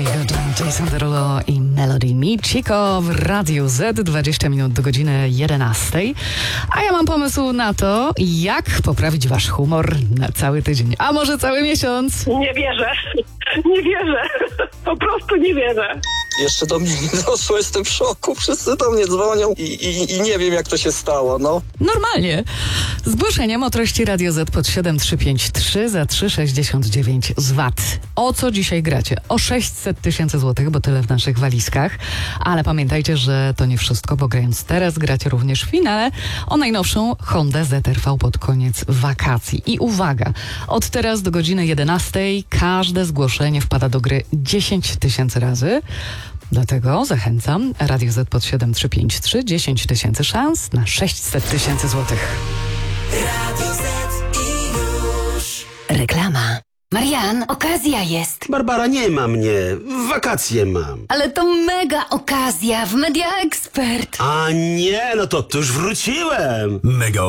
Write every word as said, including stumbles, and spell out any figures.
Jordan, Jason Derulo i Melody Michiko w Radiu Z, dwadzieścia minut do godziny jedenastej. A ja mam pomysł na to, jak poprawić wasz humor na cały tydzień, a może cały miesiąc. Nie wierzę, nie wierzę, po prostu nie wierzę. Jeszcze do mnie nie doszło, jestem w szoku, wszyscy do mnie dzwonią i, i, i nie wiem, jak to się stało, no. Normalnie. Zgłoszeniem o treści Radio Z pod siedem trzy pięć trzy za trzy sześćdziesiąt dziewięć z V A T. O co dzisiaj gracie? O sześćset tysięcy złotych, bo tyle w naszych walizkach. Ale pamiętajcie, że to nie wszystko, bo grając teraz gracie również w finale o najnowszą Hondę Z R V pod koniec wakacji. I uwaga, od teraz do godziny jedenastej każde zgłoszenie wpada do gry dziesięć tysięcy razy. Dlatego zachęcam. Radio Z pod siedem trzy pięć trzy, dziesięć tysięcy szans na sześćset tysięcy złotych. Radio Z i już. Reklama. Marian, okazja jest. Barbara, nie ma mnie. Wakacje mam. Ale to mega okazja w Media Expert. A nie, no to, to już wróciłem. Mega